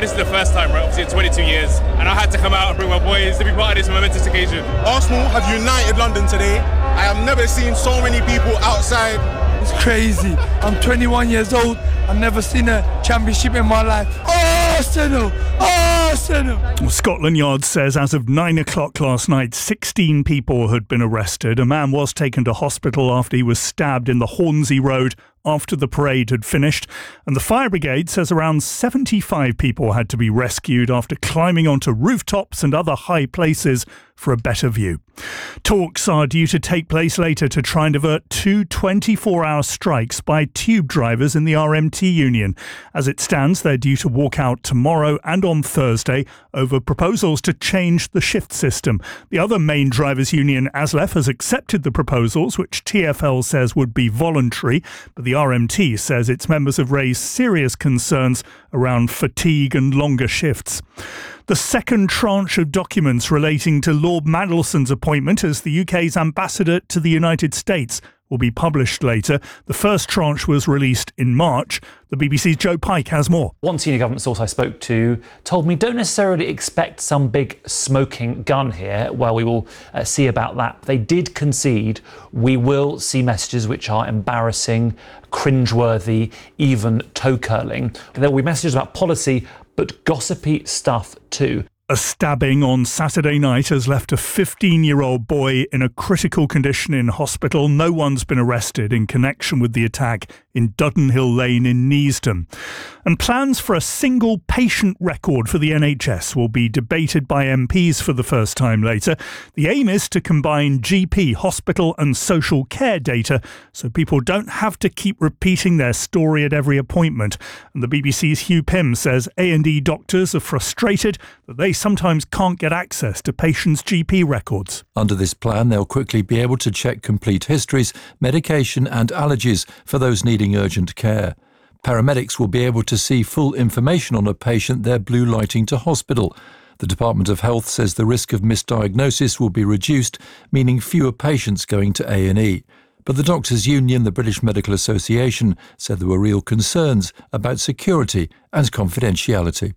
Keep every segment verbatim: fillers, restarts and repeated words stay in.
this is the first time, right, obviously in twenty-two years, and I had to come out and bring my boys to be part of this momentous occasion. Arsenal have united London today. I have never seen so many people outside. It's crazy. I'm twenty-one years old. I've never seen a championship in my life. Arsenal! Arsenal! Well, Scotland Yard says as of nine o'clock last night, sixteen people had been arrested. A man was taken to hospital after he was stabbed in the Hornsey Road after the parade had finished. And the fire brigade says around seventy-five people had to be rescued after climbing onto rooftops and other high places for a better view. Talks are due to take place later to try and avert two twenty-four hour strikes by tube drivers in the R M T union. As it stands, they're due to walk out tomorrow and on Thursday over proposals to change the shift system. The other main drivers' union, ASLEF, has accepted the proposals, which T F L says would be voluntary, but the R M T says its members have raised serious concerns around fatigue and longer shifts. The second tranche of documents relating to Lord Mandelson's appointment as the U K's ambassador to the United States will be published later. The first tranche was released in March. The B B C's Joe Pike has more. One senior government source I spoke to told me don't necessarily expect some big smoking gun here. Well, we will uh, see about that. They did concede we will see messages which are embarrassing, cringeworthy, even toe-curling. There will be messages about policy, but gossipy stuff too. A stabbing on Saturday night has left a fifteen-year-old boy in a critical condition in hospital. No one's been arrested in connection with the attack in Dudenhill Lane in Neasden. And plans for a single patient record for the N H S will be debated by M Ps for the first time later. The aim is to combine G P, hospital and social care data so people don't have to keep repeating their story at every appointment. And the B B C's Hugh Pym says A and E doctors are frustrated that they sometimes can't get access to patients' G P records. Under this plan, they'll quickly be able to check complete histories, medication and allergies for those needing urgent care. Paramedics will be able to see full information on a patient they're blue lighting to hospital. The Department of Health says the risk of misdiagnosis will be reduced, meaning fewer patients going to A and E. But the Doctors' Union, the British Medical Association, said there were real concerns about security and confidentiality.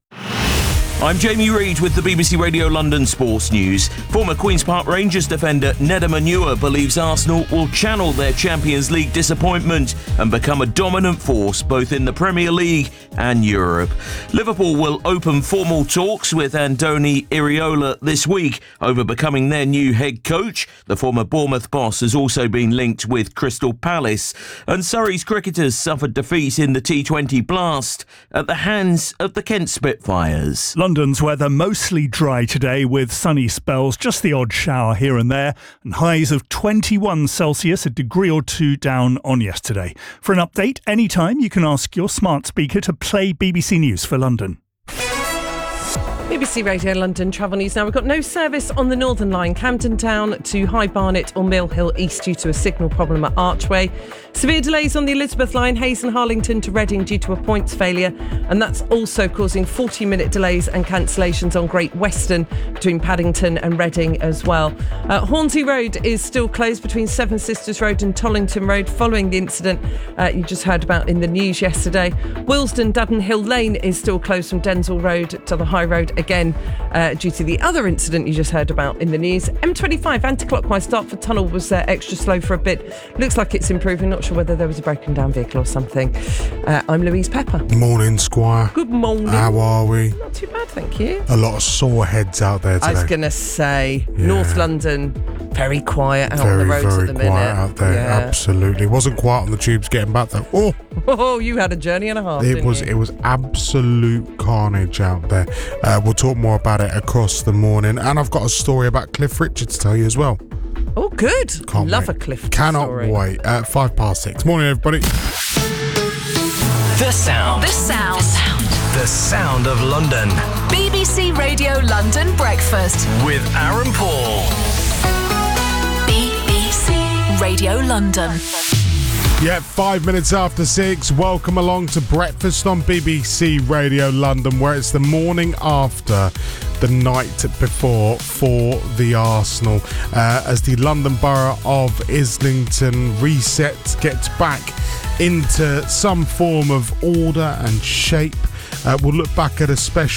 I'm Jamie Reid with the B B C Radio London Sports News. Former Queen's Park Rangers defender Nedum Onuoha believes Arsenal will channel their Champions League disappointment and become a dominant force both in the Premier League and Europe. Liverpool will open formal talks with Andoni Iraola this week over becoming their new head coach. The former Bournemouth boss has also been linked with Crystal Palace. And Surrey's cricketers suffered defeat in the T twenty Blast at the hands of the Kent Spitfires. London's weather mostly dry today with sunny spells, just the odd shower here and there, and highs of twenty-one Celsius, a degree or two down on yesterday. For an update, anytime you can ask your smart speaker to play B B C News for London. B B C Radio London travel news now. We've got no service on the Northern Line, Camden Town to High Barnet or Mill Hill East due to a signal problem at Archway. Severe delays on the Elizabeth Line, Hayes and Harlington to Reading due to a points failure, and that's also causing forty minute delays and cancellations on Great Western between Paddington and Reading as well. Uh, Hornsey Road is still closed between Seven Sisters Road and Tollington Road following the incident uh, you just heard about in the news yesterday. Willesden Dudenhill Lane is still closed from Denzil Road to the High Road again uh, due to the other incident you just heard about in the news. M twenty-five anti-clockwise Dartford Tunnel was uh, extra slow for a bit. Looks like it's improving. Not sure whether there was a broken down vehicle or something. Uh, I'm Louise Pepper. Morning, Squire. Good morning. How are we? Not too bad, thank you. A lot of sore heads out there today. I was going to say, Yeah. North London, very quiet out very, on the roads very at the quiet minute. out there. Yeah. Absolutely. Wasn't quiet on the tubes getting back though. Oh, Oh, you had a journey and a half. it didn't was you? it was absolute carnage out there. Uh, we'll talk more about it across the morning, and I've got a story about Cliff Richard to tell you as well. Oh, good. Can't Love wait. a Cliff Cannot story. wait. Uh, five past six. Morning, everybody. The sound. The sound. The sound. The sound of London. B B C Radio London Breakfast. With Aaron Paul. B B C Radio London. Yeah, five minutes after six. Welcome along to Breakfast on B B C Radio London, where it's the morning after the night before for the Arsenal, uh, as the London Borough of Islington resets, gets back into some form of order and shape. Uh, we'll look back at a special